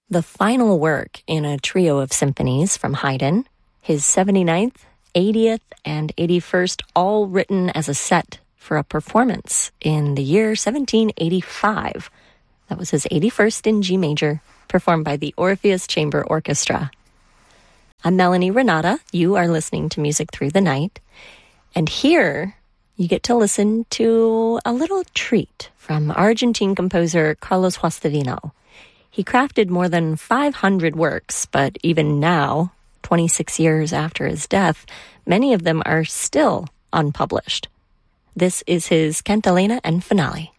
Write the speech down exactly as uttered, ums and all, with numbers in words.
the final work in a trio of symphonies from Haydn, his seventy-ninth, eightieth, and eighty-first, all written as a set for a performance in the year seventeen eighty-five. That was his eighty-first in G major, performed by the Orpheus Chamber Orchestra. I'm Melanie Renata. You are listening to Music Through the Night. And here you get to listen to a little treat from Argentine composer Carlos Guastavino. He crafted more than five hundred works, but even now, twenty-six years after his death, many of them are still unpublished. This is his Cantilena and Finale.